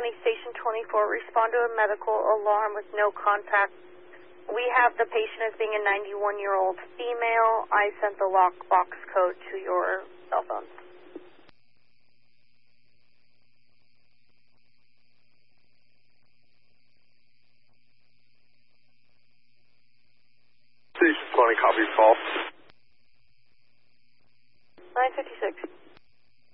Station 24. Respond to a medical alarm with no contact. We have the patient as being a 91-year-old female. I sent the lockbox code to your cell phone. Station 20, copy call.